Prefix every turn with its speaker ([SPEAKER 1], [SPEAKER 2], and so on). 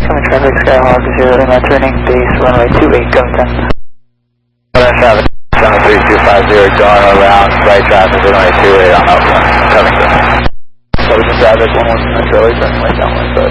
[SPEAKER 1] Common traffic, Skyhawk 0 Lima, turning base runway 28, Covington.
[SPEAKER 2] Common traffic, 73250, going around, right traffic, runway 28 on Upland, Covington. Covington traffic, 119 Charlie, turning right downwind side.